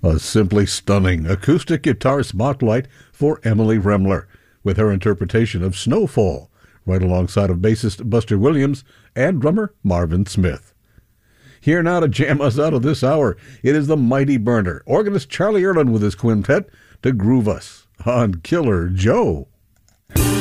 A simply stunning acoustic guitar spotlight for Emily Remler, with her interpretation of Snowfall, right alongside of bassist Buster Williams and drummer Marvin Smith. Here now to jam us out of this hour, it is the mighty burner, organist Charlie Earland with his quintet, to groove us on Killer Joe.